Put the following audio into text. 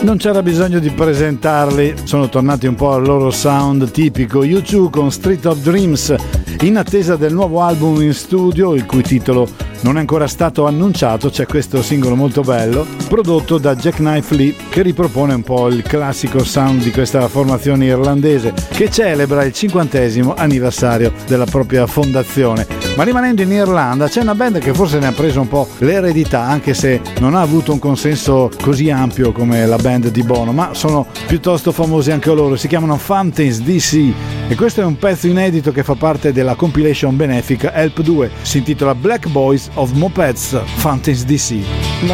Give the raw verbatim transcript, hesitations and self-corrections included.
Non c'era bisogno di presentarli, sono tornati un po' al loro sound tipico. U due con Street of Dreams, in attesa del nuovo album in studio, il cui titolo non è ancora stato annunciato. C'è questo singolo molto bello, prodotto da Jackknife Lee, che ripropone un po' il classico sound di questa formazione irlandese, che celebra il cinquantesimo anniversario della propria fondazione. Ma rimanendo in Irlanda, c'è una band che forse ne ha preso un po' l'eredità, anche se non ha avuto un consenso così ampio come la band di Bono, ma sono piuttosto famosi anche loro. Si chiamano Fountains D C e questo è un pezzo inedito che fa parte della compilation benefica Help due, si intitola Black Boys of Mopeds, Fountains D C.